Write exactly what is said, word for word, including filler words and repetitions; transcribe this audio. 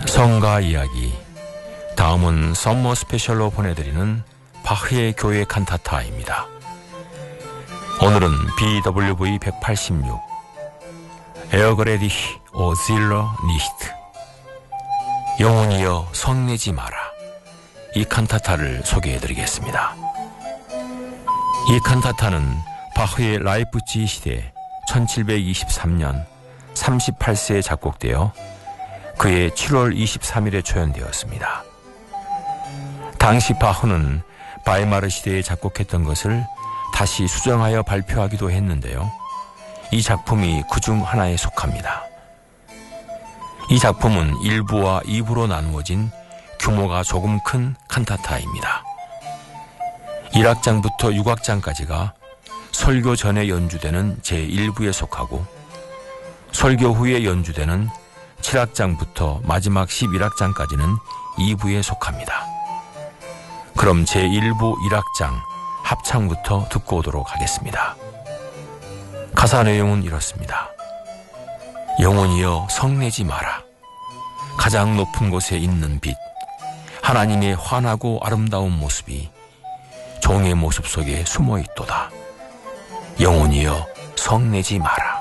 성가 이야기. 다음은 썸머 스페셜로 보내드리는 바흐의 교회 칸타타입니다. 오늘은 비더블유브이 백팔십육 에어그레디히 오 질러 니히트, 영혼이여 성내지 마라, 이 칸타타를 소개해드리겠습니다. 이 칸타타는 바흐의 라이프치히 시대 천칠백이십삼 년 삼십팔 세에 작곡되어 그해 칠월 이십삼일에 초연되었습니다. 당시 바흐는 바이마르 시대에 작곡했던 것을 다시 수정하여 발표하기도 했는데요. 이 작품이 그중 하나에 속합니다. 이 작품은 일 부와 이 부로 나누어진 규모가 조금 큰 칸타타입니다. 일 악장부터 육 악장까지가 설교 전에 연주되는 제일 부에 속하고, 설교 후에 연주되는 칠 악장부터 마지막 십일 악장까지는 이 부에 속합니다. 그럼 제일 부 일 악장 합창부터 듣고 오도록 하겠습니다. 가사 내용은 이렇습니다. 영혼이여 성내지 마라. 가장 높은 곳에 있는 빛, 하나님의 환하고 아름다운 모습이 종의 모습 속에 숨어 있도다. 영혼이여 성내지 마라.